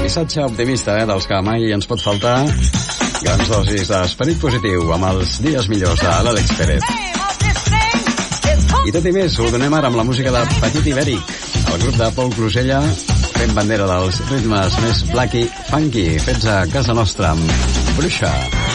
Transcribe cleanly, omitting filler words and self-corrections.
Missatge optimista, dels que mai ens pot faltar. Grans dosis d'esperit positiu amb els dies millors de l'Àlex Pérez. I tot i més, ho donem ara amb la música de Petit Ibèric, el grup de Paul Crusella, fent bandera dels ritmes més black i funky, fets a casa nostra amb Bruixa.